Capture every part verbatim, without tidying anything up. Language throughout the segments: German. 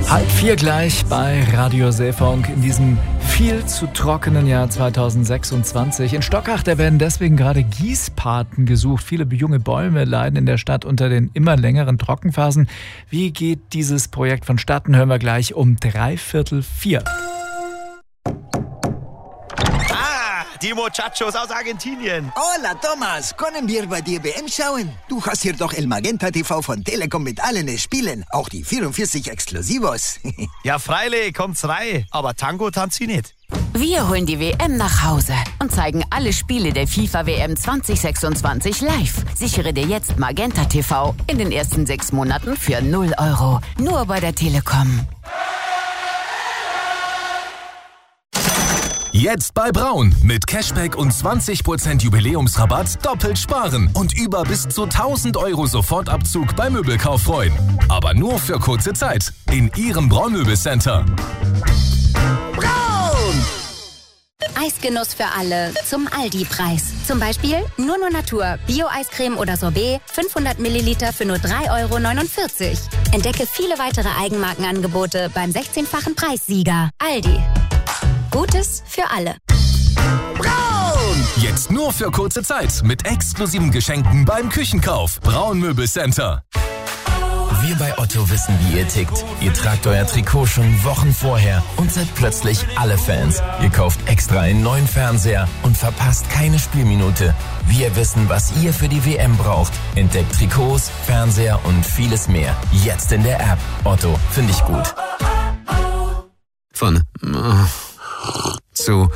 Halb vier gleich bei Radio Seefunk in diesem viel zu trockenen Jahr zweitausendsechsundzwanzig. In Stockach, da werden deswegen gerade Gießpaten gesucht. Viele junge Bäume leiden in der Stadt unter den immer längeren Trockenphasen. Wie geht dieses Projekt vonstatten, hören wir gleich um dreiviertel vier. Die Muchachos aus Argentinien. Hola, Thomas. Können wir bei dir W M schauen? Du hast hier doch El Magenta T V von Telekom mit allen Spielen. Auch die vierundvierzig Exklusivos. Ja, freilich, kommt's rein. Aber Tango tanzt sie nicht. Wir holen die W M nach Hause und zeigen alle Spiele der FIFA W M zwanzig sechsundzwanzig live. Sichere dir jetzt Magenta T V in den ersten sechs Monaten für null Euro. Nur bei der Telekom. Jetzt bei Braun. Mit Cashback und zwanzig Prozent Jubiläumsrabatt doppelt sparen und über bis zu tausend Euro Sofortabzug beim Möbelkauf freuen. Aber nur für kurze Zeit. In Ihrem Braun-Möbelcenter. Braun! Eisgenuss für alle zum Aldi-Preis. Zum Beispiel Nunu Natur, Bio-Eiscreme oder Sorbet, fünfhundert Milliliter für nur drei Euro neunundvierzig. Entdecke viele weitere Eigenmarkenangebote beim sechzehnfachen Preissieger. Aldi. Gutes für alle. Braun! Jetzt nur für kurze Zeit mit exklusiven Geschenken beim Küchenkauf. Braun Möbelcenter. Wir bei Otto wissen, wie ihr tickt. Ihr tragt euer Trikot schon Wochen vorher und seid plötzlich alle Fans. Ihr kauft extra einen neuen Fernseher und verpasst keine Spielminute. Wir wissen, was ihr für die W M braucht. Entdeckt Trikots, Fernseher und vieles mehr. Jetzt in der App. Otto, finde ich gut. Von zu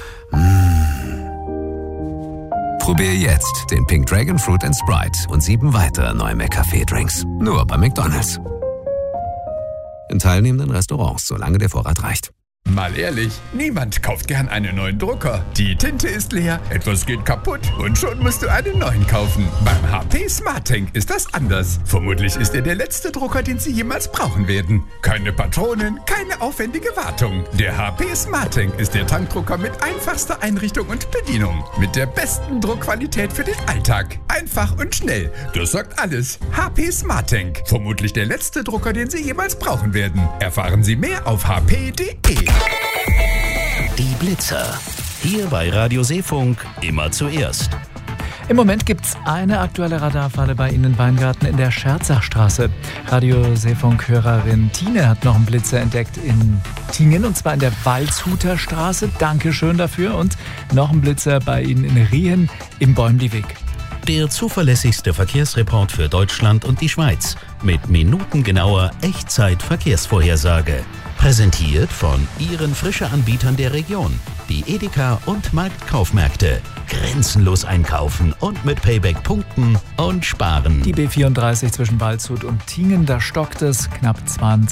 Probier jetzt den Pink Dragon Fruit and Sprite und sieben weitere neue McCafé-Drinks. Nur bei McDonald's. In teilnehmenden Restaurants, solange der Vorrat reicht. Mal ehrlich, niemand kauft gern einen neuen Drucker. Die Tinte ist leer, etwas geht kaputt und schon musst du einen neuen kaufen. Beim H P SmartTank ist das anders. Vermutlich ist er der letzte Drucker, den Sie jemals brauchen werden. Keine Patronen, keine aufwendige Wartung. Der H P SmartTank ist der Tankdrucker mit einfachster Einrichtung und Bedienung. Mit der besten Druckqualität für den Alltag. Einfach und schnell. Das sagt alles. H P SmartTank. Vermutlich der letzte Drucker, den Sie jemals brauchen werden. Erfahren Sie mehr auf h p punkt d e. Die Blitzer. Hier bei Radio Seefunk immer zuerst. Im Moment gibt's eine aktuelle Radarfalle bei Ihnen in Weingarten in der Scherzachstraße. Radio Seefunk-Hörerin Tine hat noch einen Blitzer entdeckt in Tingen, und zwar in der Waldshuter Straße. Dankeschön dafür. Und noch ein Blitzer bei Ihnen in Riehen im Bäumliweg. Der zuverlässigste Verkehrsreport für Deutschland und die Schweiz mit minutengenauer Echtzeit-Verkehrsvorhersage. Präsentiert von Ihren Frische-Anbietern der Region, die Edeka und Marktkaufmärkte. Grenzenlos einkaufen und mit Payback punkten und sparen. Die B vierunddreißig zwischen Waldshut und Tingen, da stockt es knapp zwanzig